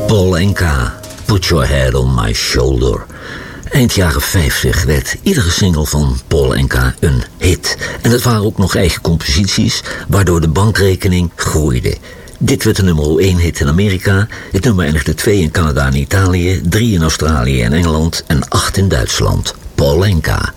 Paul Enka, Put Your Head on My Shoulder. Eind jaren 50 werd iedere single van Paul Enka een hit. En dat waren ook nog eigen composities, waardoor de bankrekening groeide. Dit werd de nummer 1 hit in Amerika. Het nummer eindigde 2 in Canada en Italië, 3 in Australië en Engeland en 8 in Duitsland. Paul Enka,